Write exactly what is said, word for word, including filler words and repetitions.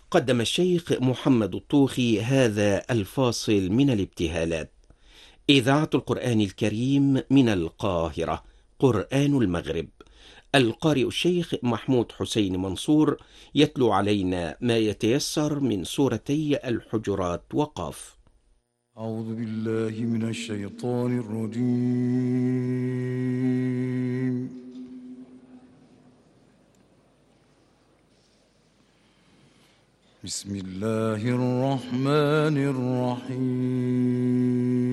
قدم الشيخ محمد الطوخي هذا الفاصل من الابتهالات. إذاعة القرآن الكريم من القاهرة، قرآن المغرب. القارئ الشيخ محمود حسين منصور يتلو علينا ما يتيسر من سورتي الحجرات وقاف. أعوذ بالله من الشيطان الرجيم. بسم الله الرحمن الرحيم.